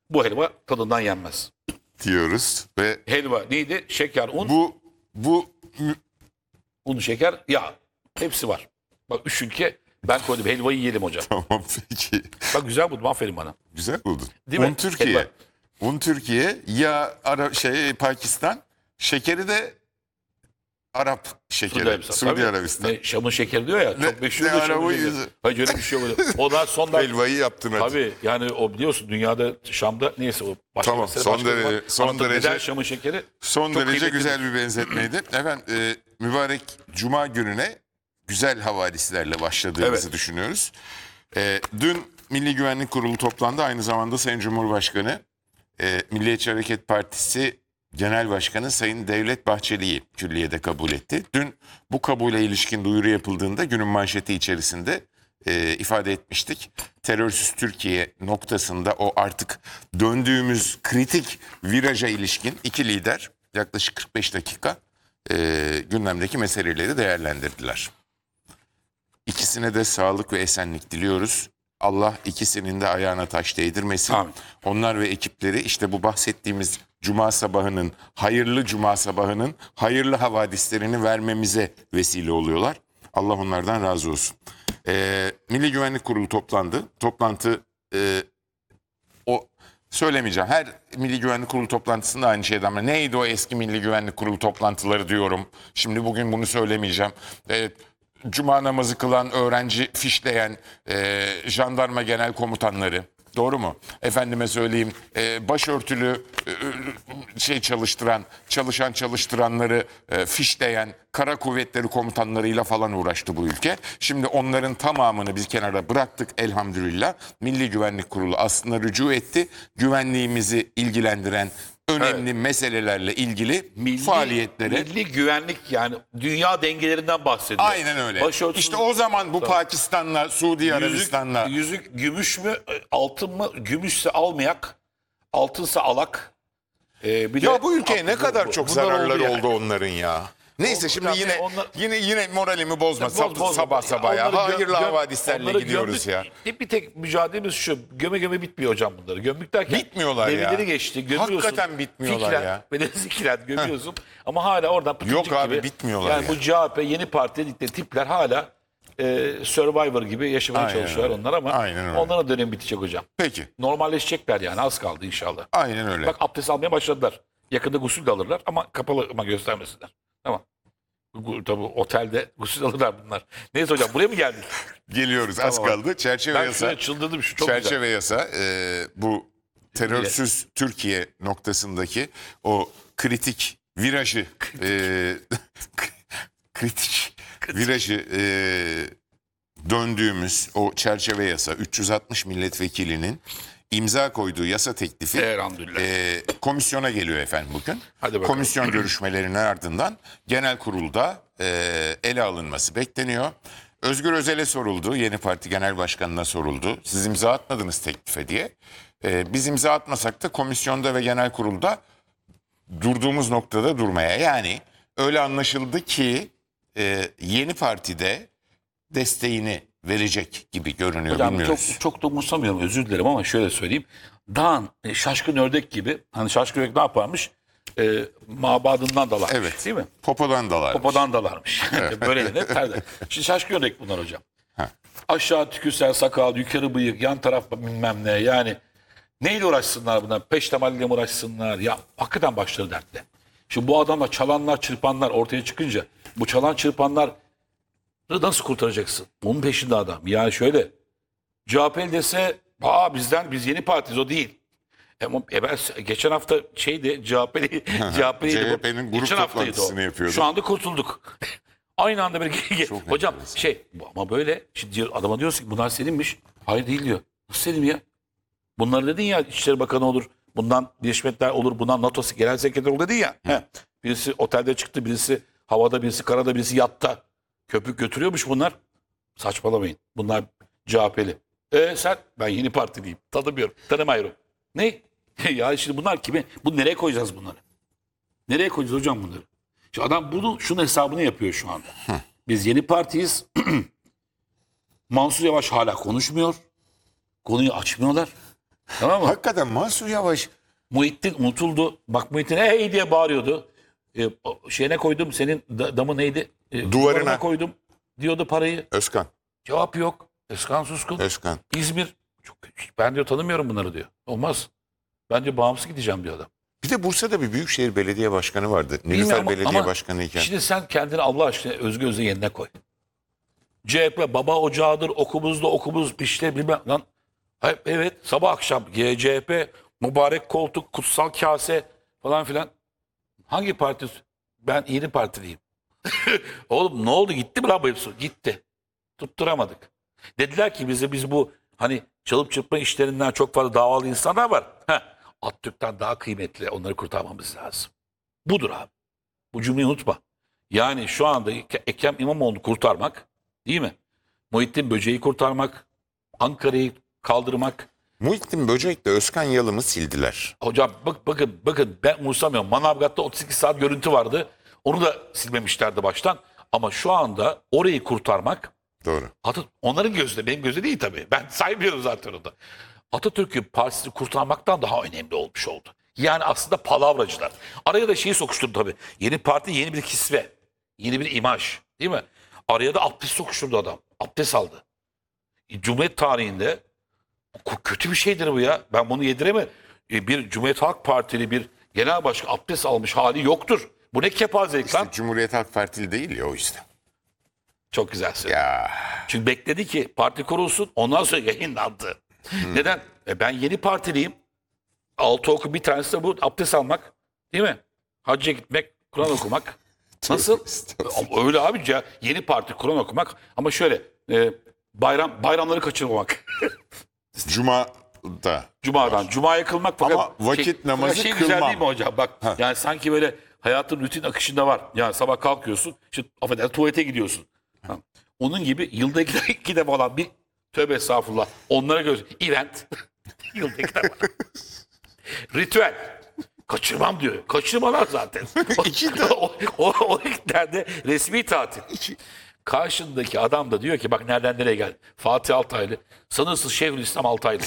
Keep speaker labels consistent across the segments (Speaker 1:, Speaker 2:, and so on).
Speaker 1: Bu helva tadından yenmez.
Speaker 2: diyoruz ve
Speaker 1: Helva neydi? Şeker, un,
Speaker 2: bu
Speaker 1: un, şeker, yağ. Hepsi var. Bak 3 ülke ben koydum. Helvayı yiyelim hocam.
Speaker 2: tamam peki.
Speaker 1: Bak güzel buldum. Aferin bana.
Speaker 2: Güzel buldun.
Speaker 1: Değil mi?
Speaker 2: Un Türkiye.
Speaker 1: Helva.
Speaker 2: Un Türkiye, ya Pakistan, şekeri de Arap şekeri. Suudi
Speaker 1: Tabii.
Speaker 2: Arabistan.
Speaker 1: Ne, Şam'ın şekeri diyor ya. Çok meşhur
Speaker 2: ne
Speaker 1: diyor Şam'ın
Speaker 2: Arap'ın
Speaker 1: şekeri.
Speaker 2: yüzü.
Speaker 1: Hayır öyle bir şey oldu. O da son dakika.
Speaker 2: Helvayı yaptın hadi.
Speaker 1: Tabii yani o biliyorsun dünyada Şam'da neyse o başka
Speaker 2: Tamam,
Speaker 1: mesele,
Speaker 2: son
Speaker 1: başka bir
Speaker 2: derece-
Speaker 1: var.
Speaker 2: son
Speaker 1: Ama tabii
Speaker 2: derece-
Speaker 1: neden Şam'ın şekeri?
Speaker 2: Son
Speaker 1: Çok
Speaker 2: derece
Speaker 1: kıymetli.
Speaker 2: güzel bir benzetmeydi. Efendim mübarek Cuma gününe güzel havadislerle başladığımızı
Speaker 1: Evet.
Speaker 2: düşünüyoruz. Dün Milli Güvenlik Kurulu toplandı. Aynı zamanda Sayın Cumhurbaşkanı, Milliyetçi Hareket Partisi Genel Başkanı Sayın Devlet Bahçeli'yi külliyede kabul etti. Dün bu kabule ilişkin duyuru yapıldığında günün manşeti içerisinde ifade etmiştik. Terörsüz Türkiye noktasında o artık döndüğümüz kritik viraja ilişkin iki lider yaklaşık 45 dakika gündemdeki meseleleri değerlendirdiler. İkisine de sağlık ve esenlik diliyoruz. Allah ikisinin de ayağına taş değdirmesin.
Speaker 1: Amin.
Speaker 2: Onlar ve ekipleri işte bu bahsettiğimiz Cuma sabahının, hayırlı Cuma sabahının hayırlı havadislerini vermemize vesile oluyorlar. Allah onlardan razı olsun. Milli Güvenlik Kurulu toplandı. Toplantı o söylemeyeceğim. Her Milli Güvenlik Kurulu toplantısında aynı şeyden ama neydi o eski Milli Güvenlik Kurulu toplantıları diyorum. Şimdi bugün bunu söylemeyeceğim. Cuma namazı kılan, öğrenci fişleyen jandarma genel komutanları. Doğru mu? Efendime söyleyeyim başörtülü çalıştıranları fişleyen kara kuvvetleri komutanlarıyla falan uğraştı bu ülke. Şimdi onların tamamını bir kenara bıraktık elhamdülillah. Milli Güvenlik Kurulu aslında rücu etti. Güvenliğimizi ilgilendiren önemli meselelerle ilgili faaliyetlere.
Speaker 1: Milli güvenlik yani dünya dengelerinden bahsediyor.
Speaker 2: Aynen öyle.
Speaker 1: Başörtüsü-
Speaker 2: İşte o zaman bu Pakistan'la, Suudi Arabistan'la
Speaker 1: Yüzük gümüş mü, altın mı? Gümüşse almayak, altınsa alak. Bir
Speaker 2: ya
Speaker 1: de-
Speaker 2: bu ülkeye ne kadar çok
Speaker 1: bunlar
Speaker 2: zararları
Speaker 1: yani.
Speaker 2: oldu onların ya. Neyse
Speaker 1: Oldu.
Speaker 2: şimdi
Speaker 1: Yani
Speaker 2: yine moralimi bozma
Speaker 1: Boz-
Speaker 2: sabah sabah ya.
Speaker 1: onları
Speaker 2: Hayırlı
Speaker 1: göm-
Speaker 2: havadislerle
Speaker 1: onları
Speaker 2: gidiyoruz ya.
Speaker 1: Bir tek mücadelemiz şu. Göme bitmiyor hocam bunları. Gömlük derken
Speaker 2: Bitmiyorlar ya.
Speaker 1: devirleri geçti. Gömüyorsun.
Speaker 2: Hakikaten bitmiyorlar
Speaker 1: Fikren,
Speaker 2: ya.
Speaker 1: Ve de zikren gömüyorsun. Ama hala oradan pıtıcık
Speaker 2: Yok abi,
Speaker 1: gibi.
Speaker 2: bitmiyorlar
Speaker 1: yani
Speaker 2: ya.
Speaker 1: bu CHP yeni parti dedikleri tipler hala Survivor gibi yaşamaya
Speaker 2: Aynen
Speaker 1: çalışıyorlar
Speaker 2: öyle.
Speaker 1: onlar ama
Speaker 2: Aynen öyle.
Speaker 1: onlara dönem bitecek hocam.
Speaker 2: Peki.
Speaker 1: Normalleşecekler yani az kaldı inşallah.
Speaker 2: Aynen öyle.
Speaker 1: Bak abdest almaya başladılar. Yakında gusül de alırlar ama kapalı ama göstermesinler. Tamam. Tabii otelde gusül alırlar bunlar. Neyse hocam buraya mı geldik?
Speaker 2: Geliyoruz az
Speaker 1: Tamam.
Speaker 2: kaldı. Çerçeve
Speaker 1: Ben
Speaker 2: yasa.
Speaker 1: şuraya çıldırdım şu çok güzel.
Speaker 2: Çerçeve yasa bu terörsüz Türkiye noktasındaki o kritik virajı kritik virajı döndüğümüz o çerçeve yasa 360 milletvekilinin imza koyduğu yasa teklifi
Speaker 1: Elhamdülillah.
Speaker 2: komisyona geliyor efendim bugün.
Speaker 1: Hadi bakalım.
Speaker 2: Komisyon görüşmelerinin ardından genel kurulda ele alınması bekleniyor. Özgür Özel'e soruldu, yeni parti genel başkanına soruldu. Siz imza atmadınız teklife diye. Biz imza atmasak da komisyonda ve genel kurulda durduğumuz noktada durmaya. Yani öyle anlaşıldı ki yeni partide desteğini verecek gibi görünüyor,
Speaker 1: Hocam
Speaker 2: bilmiyoruz.
Speaker 1: çok da umursamıyorum özür dilerim ama şöyle söyleyeyim. Dağın şaşkın ördek gibi hani şaşkın ördek ne yaparmış? Mabadından dalarmış
Speaker 2: Evet.
Speaker 1: değil mi?
Speaker 2: Popodan dalar.
Speaker 1: Popodan dalarmış. Böyle de terde. Şimdi şaşkın ördek bunlar hocam. Aşağı tükürsen sakal, yukarı bıyık, yan taraf bilmem ne yani. Neyle uğraşsınlar bunlar? Peştemaliyle mi uğraşsınlar? Ya hakikaten başları dertte. Şimdi bu adamlar çalanlar, çırpanlar ortaya çıkınca bu çalan çırpanlar nasıl kurtaracaksın? Onun peşinde adam. Yani şöyle CHP dese biz yeni partiyiz o değil. Geçen hafta CHP'li
Speaker 2: CHP'nin grup toplantısını yapıyordu.
Speaker 1: Şu anda kurtulduk. Aynı anda
Speaker 2: Çok
Speaker 1: hocam
Speaker 2: enteresan.
Speaker 1: ama böyle şimdi adama diyorsun ki bunlar seninmiş. Hayır değil diyor. Nasıl senin ya? Bunlar dedin ya İçişleri Bakanı olur. Bundan Birleşmiş Milletler olur. Bundan NATO Genel Sekreteri olur dedin ya. Birisi otelde çıktı. Birisi havada. Birisi karada. Birisi yatta. Köpük götürüyormuş bunlar. Saçmalamayın. Bunlar CHP'li. Ben yeni partiliyim. Tanımıyorum. Ne? Ya şimdi bunlar kimi? Bu nereye koyacağız bunları? Nereye koyacağız hocam bunları? Şu adam şunun hesabını yapıyor şu anda. Biz yeni partiyiz. Mansur Yavaş hala konuşmuyor. Konuyu açmıyorlar. Tamam mı?
Speaker 2: Hakikaten Mansur Yavaş
Speaker 1: Muhittin unutuldu. Bak Muhittin hey diye bağırıyordu. Şeyine koydum senin damı neydi? Duvarına koydum diyordu parayı.
Speaker 2: Özkan.
Speaker 1: Cevap yok. Özkan Suskun.
Speaker 2: Özkan.
Speaker 1: İzmir. Ben diyor tanımıyorum bunları diyor. Olmaz. Ben diyor bağımsız gideceğim diyor adam.
Speaker 2: Bir de Bursa'da bir Büyükşehir Belediye Başkanı vardı.
Speaker 1: Bilmiyorum
Speaker 2: Nilüfer Belediye
Speaker 1: ama
Speaker 2: Başkanı iken.
Speaker 1: Şimdi sen kendini Allah aşkına Özgür Öz'ün yerine koy. CHP baba ocağıdır, okumuzda okumuz işte bilmem lan. Hayır, evet sabah akşam CHP mübarek koltuk, kutsal kase falan filan. Hangi parti? Ben Yeni Partiliyim. Oğlum ne oldu gitti mi lan bu hepsi? Gitti. Tutturamadık. Dediler ki biz bu hani çalıp çırpma işlerinden çok fazla davalı insanlar var. Atatürk'ten daha kıymetli onları kurtarmamız lazım. Budur abi. Bu cümleyi unutma. Yani şu anda Ekrem İmamoğlu'nu kurtarmak değil mi? Muhittin Böceği kurtarmak, Ankara'yı kaldırmak.
Speaker 2: Muhittin Böcek'le Özkan Yalım'ı sildiler.
Speaker 1: Hocam bakın ben umursamıyorum. Manavgat'ta 38 saat görüntü vardı. Onu da silmemişlerdi baştan. Ama şu anda orayı kurtarmak
Speaker 2: Doğru.
Speaker 1: onların gözünde benim gözümde değil tabii. Ben saymıyorum zaten onu da. Atatürk'ün partisini kurtarmaktan daha önemli olmuş oldu. Yani aslında palavracılar. Araya da şeyi sokuşturdu tabii. Yeni parti yeni bir kisve. Yeni bir imaj. Değil mi? Araya da abdest sokuşturdu adam. Abdest aldı. Cumhuriyet tarihinde kötü bir şeydir bu ya. Ben bunu yediremem. Bir Cumhuriyet Halk Partili bir genel başkan abdest almış hali yoktur. Bu ne kepazelik lan?
Speaker 2: Cumhuriyet Halk Partili değil ya o yüzden.
Speaker 1: Çok güzel söyledin.
Speaker 2: Ya.
Speaker 1: Çünkü bekledi ki parti kurulsun ondan sonra yayınlandı. Neden? Ben yeni partiliyim. Altı oku bir tanesi de bu abdest almak. Değil mi? Hacca gitmek, Kur'an okumak. Nasıl? Öyle abi ya. Yeni parti Kur'an okumak. Ama şöyle bayramları kaçırmamak.
Speaker 2: Cuma'da.
Speaker 1: Cuma'dan. Cuma'ya kılmak fakat
Speaker 2: Ama vakit namazı
Speaker 1: güzel
Speaker 2: kılmam.
Speaker 1: değil mi hocam? Bak yani sanki böyle hayatın rutin akışında var. Yani sabah kalkıyorsun, işte affedersin tuvalete gidiyorsun. Ha. Onun gibi yılda iki defa olan bir tövbe estağfurullah. Onlara göre event. Yılda iki defa. Ritüel. Kaçırmam diyor. Kaçırmalar zaten. o nerede resmi tatil. Karşındaki adam da diyor ki bak nereden nereye geldi. Fatih Altaylı. Sanırsın Şeyhülislam Altaylı.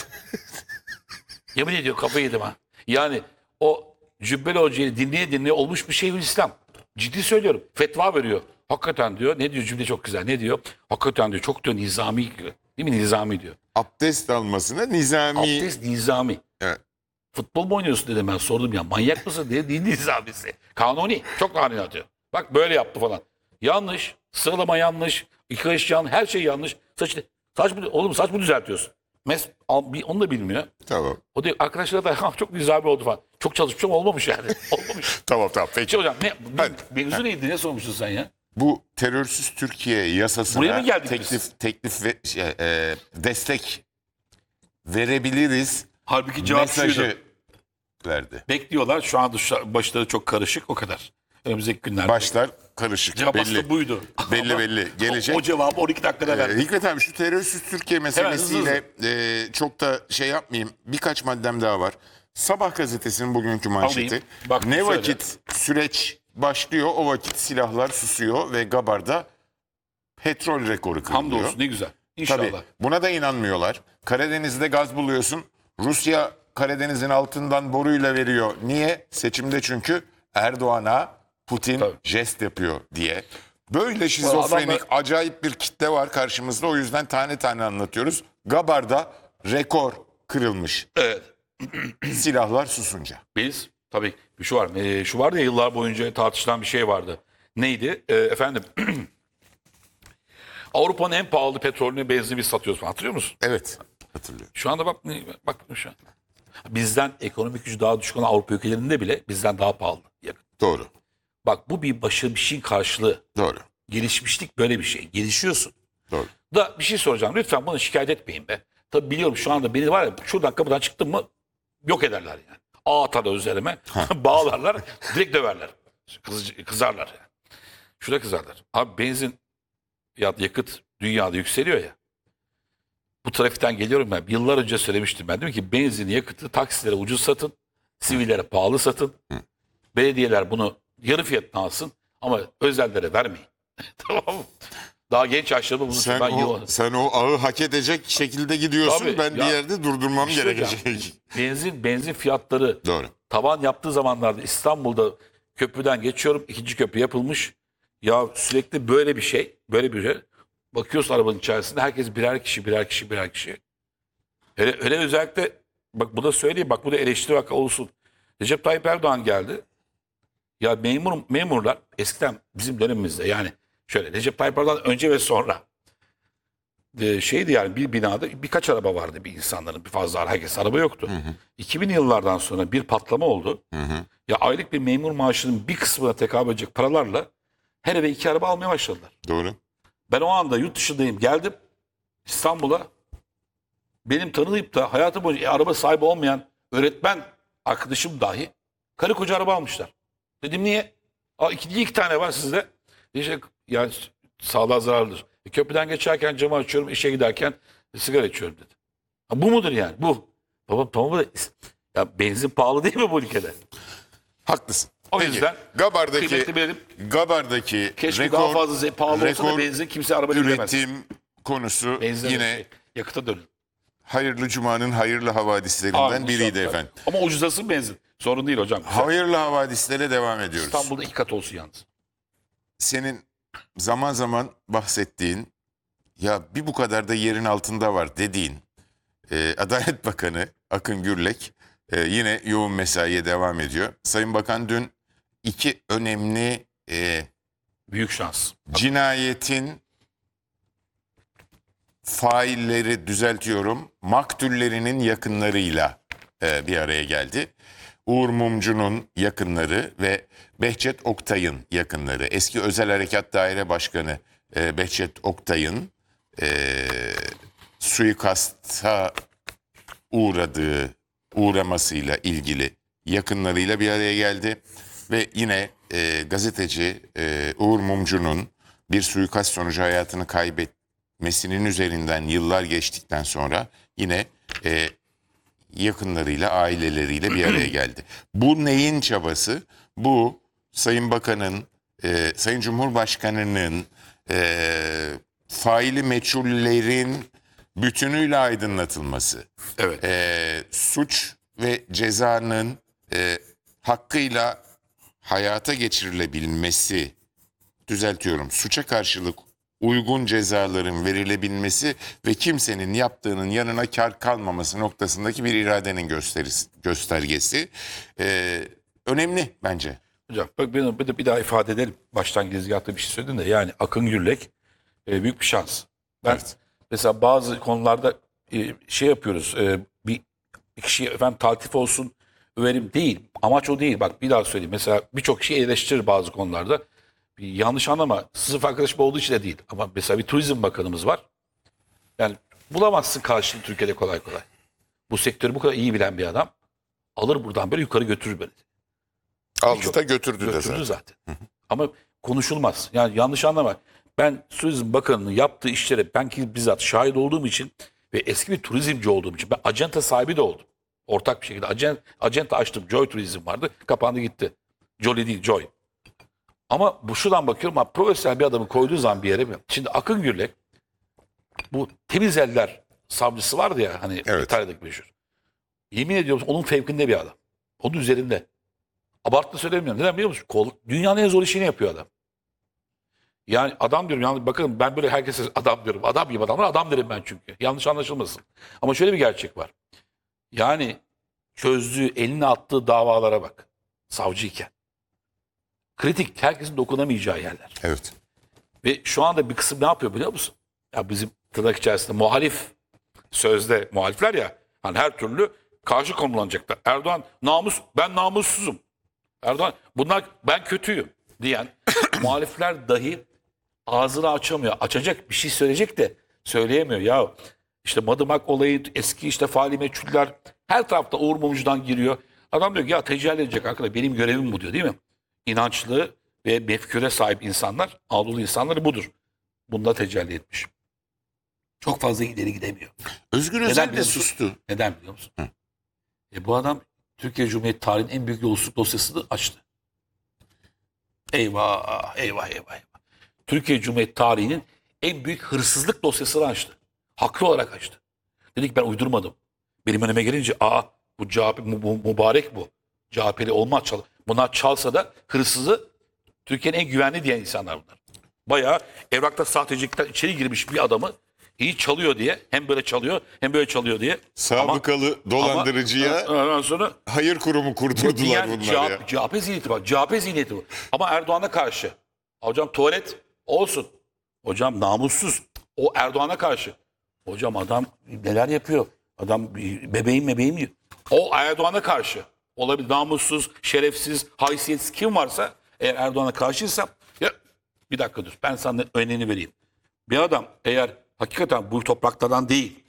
Speaker 1: Yemin ediyor kafayı yedim ha. Yani o Cübbeli Hoca'yı dinleye olmuş bir Şeyhülislam. Ciddi söylüyorum. Fetva veriyor. Hakikaten diyor. Ne diyor cümle çok güzel. Ne diyor? Hakikaten diyor. Çok diyor nizami. Değil mi nizami diyor.
Speaker 2: Abdest almasına nizami.
Speaker 1: Abdest nizami.
Speaker 2: Evet.
Speaker 1: Futbol mu oynuyorsun dedim ben sordum ya. Manyak mısın diye değil nizamisi. Kanuni. Çok kanuni atıyor. Bak böyle yaptı falan. Yanlış. Sıralama yanlış. Yıkayış yanlış. Her şey yanlış. Saç mı, oğlum saç mı düzeltiyorsun? Onu da bilmiyor.
Speaker 2: Tamam.
Speaker 1: O diyor arkadaşlar da çok nizami oldu falan. Çok çalışmış ama olmamış yani. Olmamış.
Speaker 2: Tamam peki.
Speaker 1: Şey hocam
Speaker 2: Hadi.
Speaker 1: mevzu neydi? Ne sormuştun sen ya?
Speaker 2: Bu terörsüz Türkiye yasasına
Speaker 1: Buraya mı geldik biz?
Speaker 2: teklif ve destek verebiliriz
Speaker 1: Halbuki cevap şuydu.
Speaker 2: mesajı verdi.
Speaker 1: Bekliyorlar. Şu anda başları çok karışık. O kadar. Önümüzdeki günlerde.
Speaker 2: Başlar karışık.
Speaker 1: Cevap
Speaker 2: belli.
Speaker 1: aslında buydu.
Speaker 2: Belli. Gelecek.
Speaker 1: O cevabı 12 dakikada verdi.
Speaker 2: Hikmet abi şu terörsüz Türkiye meselesiyle çok da şey yapmayayım. Birkaç maddem daha var. Sabah gazetesinin bugünkü manşeti.
Speaker 1: Alayım. Bak,
Speaker 2: Ne
Speaker 1: söyle.
Speaker 2: vakit süreç başlıyor o vakit silahlar susuyor ve Gabar'da petrol rekoru kırılıyor.
Speaker 1: Hamdolsun ne güzel. İnşallah.
Speaker 2: Tabii buna da inanmıyorlar. Karadeniz'de gaz buluyorsun. Rusya Karadeniz'in altından boruyla veriyor. Niye? Seçimde çünkü Erdoğan'a Putin
Speaker 1: Tabii.
Speaker 2: jest yapıyor diye. Böyle şizofrenik
Speaker 1: adamlar-
Speaker 2: acayip bir kitle var karşımızda. O yüzden tane tane anlatıyoruz. Gabar'da rekor kırılmış.
Speaker 1: Evet.
Speaker 2: Silahlar susunca.
Speaker 1: Biz tabii şu var. Şu vardı ya yıllar boyunca tartışılan bir şey vardı. Neydi? Efendim Avrupa'nın en pahalı petrolünü benzini biz satıyoruz falan. Hatırlıyor musun?
Speaker 2: Evet. Hatırlıyorum.
Speaker 1: Şu anda bak şu an. Bizden ekonomik gücü daha düşük olan Avrupa ülkelerinde bile bizden daha pahalı yakıt.
Speaker 2: Doğru.
Speaker 1: Bak bu bir şeyin karşılığı.
Speaker 2: Doğru.
Speaker 1: Gelişmişlik böyle bir şey. Gelişiyorsun.
Speaker 2: Doğru.
Speaker 1: Da bir şey soracağım. Lütfen bana şikayet etmeyin be. Tabii biliyorum şu anda beni var ya şuradan kapıdan çıktım mı yok ederler yani. Ağ atar üzerime. Bağlarlar. Direkt döverler. Kızarlar yani. Şurada kızarlar. Abi benzin ya yakıt dünyada yükseliyor ya. Bu trafikten geliyorum ben. Yıllar önce söylemiştim ben. Dedim ki benzin yakıtı taksilere ucuz satın. Sivillere pahalı satın. Belediyeler bunu yarı fiyatına alsın. Ama özellere vermeyin. Tamam mı? Daha genç yaşlarımda bunu
Speaker 2: Sen o ağı hak edecek şekilde gidiyorsun.
Speaker 1: Tabii,
Speaker 2: Ben bir yerde durdurmam gerekecek.
Speaker 1: Benzin fiyatları
Speaker 2: Doğru.
Speaker 1: tavan yaptığı zamanlarda İstanbul'da köprüden geçiyorum. İkinci köprü yapılmış. Ya sürekli böyle bir şey. Böyle bir şey. Bakıyorsun arabanın içerisinde herkes birer kişi, birer kişi, birer kişi. Öyle özellikle bak bu da söyleyeyim. Bak bu da eleştiri hakkı olsun. Recep Tayyip Erdoğan geldi. Ya memurlar eskiden bizim dönemimizde yani şöyle Recep Tayyip Erdoğan önce ve sonra şeydi yani bir binada birkaç araba vardı bir insanların bir fazla herkes araba yoktu. 2000'li yıllardan sonra bir patlama oldu. Ya aylık bir memur maaşının bir kısmına tekabül edecek paralarla her eve 2 araba almaya başladılar.
Speaker 2: Doğru.
Speaker 1: Ben o anda yurt dışındayım geldim İstanbul'a benim tanıyıp da hayatı boyunca araba sahibi olmayan öğretmen arkadaşım dahi karı koca araba almışlar. Dedim niye? İki tane var sizde. İşte, yani sağlığa zararlıdır. Köprüden geçerken camı açıyorum, işe giderken sigara içiyorum dedi. Bu mudur yani? Bu. Baba tamam da ya benzin pahalı değil mi bu ülkede?
Speaker 2: Haklısın.
Speaker 1: O
Speaker 2: Peki,
Speaker 1: yüzden kıymetli bilelim.
Speaker 2: Gabar'daki
Speaker 1: Keşke daha fazla pahalı olsa da benzin kimse araba bilemez.
Speaker 2: üretim konusu
Speaker 1: Benzin
Speaker 2: yine
Speaker 1: yakıta dönün.
Speaker 2: hayırlı cumanın hayırlı havadislerinden
Speaker 1: Aynı
Speaker 2: biriydi
Speaker 1: şartlar.
Speaker 2: efendim.
Speaker 1: Ama ucuzlasın benzin. Sorun değil hocam.
Speaker 2: Hayırlı havadislere devam ediyoruz.
Speaker 1: İstanbul'da 2 kat olsun yalnız.
Speaker 2: Senin zaman zaman bahsettiğin ya bir bu kadar da yerin altında var dediğin Adalet Bakanı Akın Gürlek yine yoğun mesaiye devam ediyor. Sayın Bakan dün 2 önemli
Speaker 1: Büyük şans.
Speaker 2: cinayetin failleri düzeltiyorum maktullerinin yakınlarıyla bir araya geldi. Uğur Mumcu'nun yakınları ve Behçet Oktay'ın yakınları, eski Özel Harekat Daire Başkanı Behçet Oktay'ın suikasta uğramasıyla ilgili yakınlarıyla bir araya geldi. Ve yine gazeteci Uğur Mumcu'nun bir suikast sonucu hayatını kaybetmesinin üzerinden yıllar geçtikten sonra yine yakınlarıyla, aileleriyle bir araya geldi. Bu neyin çabası? Bu Sayın Bakan'ın, Sayın Cumhurbaşkanı'nın faili meçhullerin bütünüyle aydınlatılması.
Speaker 1: Evet.
Speaker 2: Suç ve cezanın hakkıyla hayata geçirilebilmesi, düzeltiyorum, suça karşılık uygun cezaların verilebilmesi ve kimsenin yaptığının yanına kar kalmaması noktasındaki bir iradenin göstergesi. Önemli bence.
Speaker 1: Hocam bak bir daha ifade edelim. Baştan girizgahta bir şey söyledin de yani Akın Gürlek büyük bir şans. Ben mesela bazı konularda şey yapıyoruz. Bir kişiye efendim taltif olsun överim değil. Amaç o değil. Bak bir daha söyleyeyim. Mesela birçok kişi eleştirir bazı konularda. Bir yanlış anlama. Sınıf arkadaşım olduğu için de değil. Ama mesela bir turizm bakanımız var. Yani bulamazsın karşılığını Türkiye'de kolay kolay. Bu sektörü bu kadar iyi bilen bir adam alır buradan böyle yukarı götürür böyle.
Speaker 2: Aldı da götürdü
Speaker 1: Zaten. Ama konuşulmaz. Yani yanlış anlama. Ben Turizm Bakanı'nın yaptığı işlere ben ki bizzat şahit olduğum için ve eski bir turizmci olduğum için ben acenta sahibi de oldum. Ortak bir şekilde acenta açtım. Joy Turizm vardı. Kapandı gitti. Jolly değil Joy. Ama bu şuradan bakıyorum. Profesyonel bir adamı koyduğu zaman bir yere mi? Şimdi Akın Gürlek bu temiz eller savcısı vardı ya hani
Speaker 2: Evet.
Speaker 1: İtalya'daki meşhur. Yemin ediyorum onun fevkinde bir adam. Onun üzerinde. Abartı söylemiyorum. Neden biliyor musun? Dünyanın en zor işini yapıyor adam. Yani adam diyorum. Yani bakın ben böyle herkese adam diyorum. Adam gibi adamlar adam derim ben çünkü. Yanlış anlaşılmasın. Ama şöyle bir gerçek var. Yani çözdüğü, eline attığı davalara bak. Savcıyken. Kritik. Herkesin dokunamayacağı yerler.
Speaker 2: Evet.
Speaker 1: Ve şu anda bir kısım ne yapıyor biliyor musun? Ya bizim tırnak içerisinde muhalif sözde muhalifler ya hani her türlü karşı konulanacaklar. Erdoğan ben namussuzum. Erdoğan bunlar ben kötüyüm diyen muhalifler dahi ağzını açamıyor. Açacak bir şey söyleyecek de söyleyemiyor. Ya işte Madımak olayı eski işte faali meçhuller her tarafta Uğur Mumcu'dan giriyor. Adam diyor ki ya tecelli edecek arkadaş benim görevim bu diyor değil mi? İnançlı ve mefküre sahip insanlar, Anadolu insanları budur. Bunda tecelli etmiş. Çok fazla ileri gidemiyor.
Speaker 2: Özgür
Speaker 1: Neden
Speaker 2: Özel de
Speaker 1: biliyor musun?
Speaker 2: sustu.
Speaker 1: Neden biliyor musun? Bu adam Türkiye Cumhuriyeti tarihinin en büyük yolsuzluk dosyasını açtı. Eyvah, eyvah, eyvah, eyvah. Türkiye Cumhuriyeti tarihinin en büyük hırsızlık dosyasını açtı. Haklı olarak açtı. Dedi ki ben uydurmadım. Benim önüme gelince bu CHP mübarek bu. CHP'li olmaz çal. Bunlar çalsa da hırsızı Türkiye'nin en güvenli diyen insanlar bunlar. Bayağı evrakta sahtecilikten içeri girmiş bir adamı iyi çalıyor diye hem böyle çalıyor hem böyle çalıyor diye.
Speaker 2: Sabıkalı dolandırıcıya
Speaker 1: Ondan sonra
Speaker 2: hayır kurumu kurdurdular
Speaker 1: diyen
Speaker 2: bunlar ya.
Speaker 1: CHP zihniyeti bak. CHP zihniyeti bu. Ama Erdoğan'a karşı. Hocam tuvalet olsun. Hocam namussuz. O Erdoğan'a karşı. Hocam adam neler yapıyor? Adam bebeğim diyor. O Erdoğan'a karşı. Olabilir namussuz, şerefsiz, haysiyetsiz kim varsa eğer Erdoğan'a karşıysa ya bir dakika dur ben sana örneğini vereyim. Bir adam eğer hakikaten bu topraklardan değil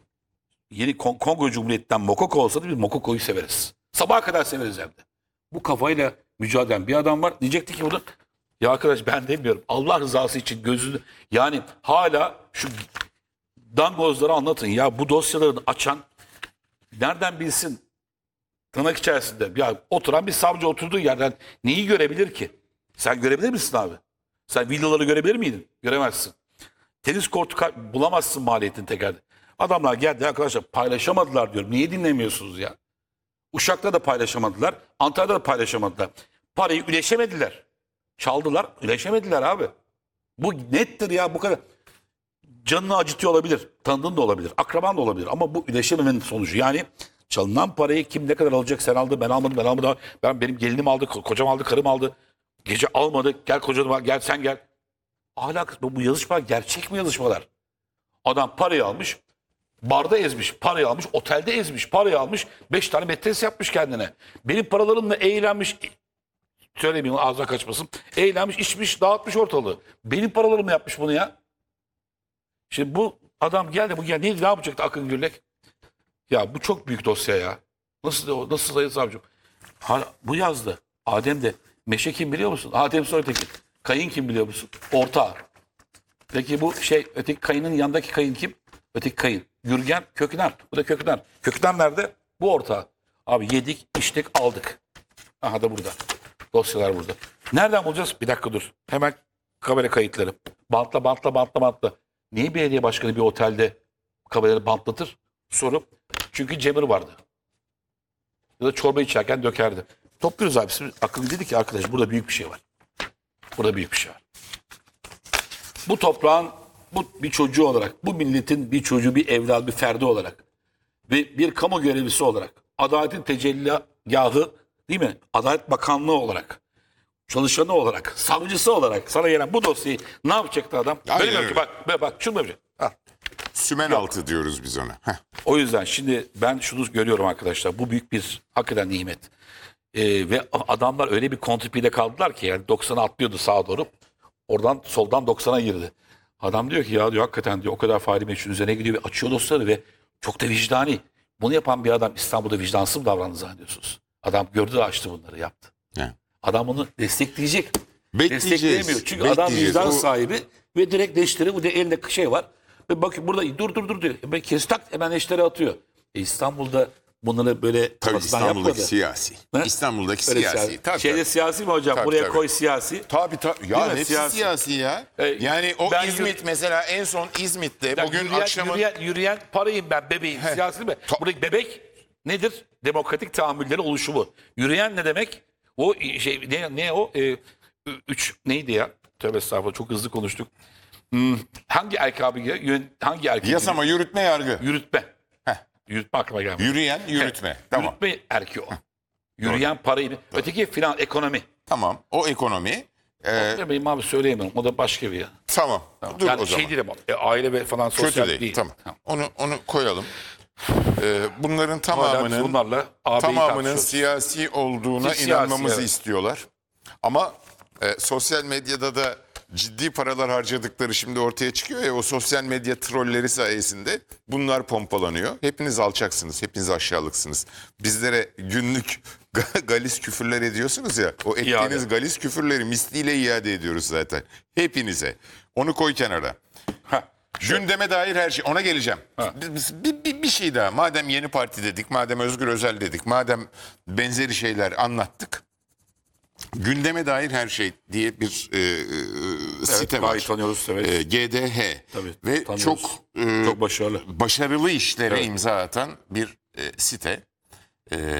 Speaker 1: yeni Kongo Cumhuriyeti'nden Mokoko olsa da biz Mokoko'yu severiz. Sabaha kadar severiz hem de. Bu kafayla mücadele eden bir adam var. Diyecekti ki bunu ya arkadaş ben demiyorum. Allah rızası için gözünü yani hala şu dangozları anlatın. Ya bu dosyaları açan nereden bilsin tırnak içerisinde ya oturan bir savcı oturduğu yerden neyi görebilir ki? Sen görebilir misin abi? Sen villaları görebilir miydin? Göremezsin. Tenis kortu bulamazsın maliyetini tekrar. Adamlar geldi arkadaşlar paylaşamadılar diyorum. Niye dinlemiyorsunuz ya? Uşak'ta da paylaşamadılar. Antalya'da da paylaşamadılar. Parayı üleşemediler. Çaldılar, üleşemediler abi. Bu nettir ya bu kadar. Canını acıtıyor olabilir. Tanıdığın da olabilir. Akraban da olabilir. Ama bu üleşememenin sonucu. Yani çalınan parayı kim ne kadar alacak? Sen aldın, ben almadım, ben almadım. Benim gelinim aldı, kocam aldı, karım aldı. Gece almadı. Gel kocanım gel sen gel. Ahlak bu yazışma gerçek mi yazışmalar? Adam parayı almış. Barda ezmiş, parayı almış, otelde ezmiş, parayı almış, 5 tane metres yapmış kendine. Benim paralarımla eğlenmiş, söylemeyeyim ağzına kaçmasın, eğlenmiş, içmiş, dağıtmış ortalığı. Benim paralarımla yapmış bunu ya. Şimdi bu adam geldi, ne yapacaktı Akın Gürlek? Ya bu çok büyük dosya ya. Nasıl sayın savcım? Bu yazdı. Adem de. Meşe kim biliyor musun? Adem Soytekin. Kayın kim biliyor musun? Ortağı. Peki bu öteki kayının yanındaki kayın kim? Öteki kayın. Gürgen Köküner. Bu da Köküner. Köküner nerede? Bu ortağı. Abi yedik, içtik, aldık. Aha da burada. Dosyalar burada. Nereden bulacağız? Bir dakika dur. Hemen kamera kayıtları. Bantla. Niye belediye başkanı bir otelde kameraları bantlatır? Soru. Çünkü Cemil vardı. Ya da çorba içerken dökerdi. Topluyoruz abi. Şimdi Akın dedi ki arkadaş burada büyük bir şey var. Burada büyük bir şey var. Bu toprağın bir çocuğu olarak, bu milletin bir çocuğu, bir evladı, bir ferdi olarak ve bir kamu görevlisi olarak, adaletin tecelligahı değil mi? Adalet Bakanlığı olarak, çalışanı olarak, savcısı olarak sana gelen bu dosyayı ne yapacaktı adam?
Speaker 2: Aynen
Speaker 1: Böyle ki bak şunu yapacak.
Speaker 2: Sümen altı diyoruz biz ona. Heh.
Speaker 1: O yüzden şimdi ben şunu görüyorum arkadaşlar. Bu büyük bir hakikaten nimet. Ve adamlar öyle bir kontrpide kaldılar ki yani 90'a atlıyordu sağa doğru. Oradan soldan 90'a girdi. Adam diyor ki ya diyor hakikaten diyor o kadar faili meşhur üzerine gidiyor ve açıyor dosyaları ve çok da vicdani. Bunu yapan bir adam İstanbul'da vicdansız mı davrandı zannediyorsunuz? Adam gördü de açtı bunları yaptı.
Speaker 2: He.
Speaker 1: Adam bunu destekleyecek.
Speaker 2: Bekleyeceğiz.
Speaker 1: Destekleyemiyor. Çünkü adam
Speaker 2: Bekleyeceğiz.
Speaker 1: vicdan sahibi ve direkt neşteri bu da elinde şey var. Ve bakın burada dur diyor. Ben kestak hemen neşteri atıyor. İstanbul'da bunları böyle
Speaker 2: Tabii
Speaker 1: kafasından
Speaker 2: İstanbul'daki
Speaker 1: yapmadı.
Speaker 2: siyasi.
Speaker 1: He?
Speaker 2: İstanbul'daki
Speaker 1: Öyle
Speaker 2: siyasi. Tabii,
Speaker 1: Şeyde siyasi mi hocam?
Speaker 2: Tabii,
Speaker 1: Buraya
Speaker 2: tabii.
Speaker 1: koy siyasi.
Speaker 2: Tabii. Ya
Speaker 1: Değil mi?
Speaker 2: hepsi siyasi ya. Yani o
Speaker 1: ben
Speaker 2: İzmit mesela en son İzmit'te
Speaker 1: Ya
Speaker 2: bugün
Speaker 1: yürüyen,
Speaker 2: akşamın...
Speaker 1: yürüyen parayım ben bebeğim. Siyasi mi? Buradaki bebek nedir? Demokratik tahammülleri oluşumu. Yürüyen ne demek? O ne o? Üç neydi ya? Tövbe estağfurullah çok hızlı konuştuk. Hangi erk abi? Hangi erk?
Speaker 2: Yasama, yürütme, yargı.
Speaker 1: Yürütme.
Speaker 2: Heh.
Speaker 1: Yürütme aklıma gelmedi.
Speaker 2: Yürüyen, yürütme. Tamam.
Speaker 1: Yürütme erki o. Yürüyen parayı. Öteki filan ekonomi.
Speaker 2: Tamam. O ekonomi.
Speaker 1: Benim abi söyleyemem. O da başka bir ya.
Speaker 2: Tamam. Dur
Speaker 1: Yani
Speaker 2: o zaman.
Speaker 1: şey değil ama aile ve falan sosyal
Speaker 2: Kötü değil. Tamam.
Speaker 1: Tamam.
Speaker 2: Onu koyalım. Bunların
Speaker 1: Hala biz bunlarla ağabeyi
Speaker 2: tamamının
Speaker 1: tartışıyoruz.
Speaker 2: siyasi olduğuna
Speaker 1: Siyasi,
Speaker 2: inanmamızı
Speaker 1: evet.
Speaker 2: istiyorlar. Ama sosyal medyada da ciddi paralar harcadıkları şimdi ortaya çıkıyor ya, o sosyal medya trolleri sayesinde bunlar pompalanıyor. Hepiniz alçaksınız, hepiniz aşağılıksınız. Bizlere günlük galis küfürler ediyorsunuz ya, o ettiğiniz
Speaker 1: İade.
Speaker 2: galis küfürleri misliyle iade ediyoruz zaten. Hepinize. Onu koy kenara. Gündeme dair her şey. Ona geleceğim. Bir şey daha. Madem yeni parti dedik, madem Özgür Özel dedik, madem benzeri şeyler anlattık. Gündeme dair her şey diye bir site
Speaker 1: gayet
Speaker 2: var.
Speaker 1: tanıyoruz, evet.
Speaker 2: GDH.
Speaker 1: Tabii,
Speaker 2: Ve
Speaker 1: tanıyoruz.
Speaker 2: çok
Speaker 1: Çok başarılı.
Speaker 2: başarılı işlere
Speaker 1: Evet.
Speaker 2: imza atan bir site.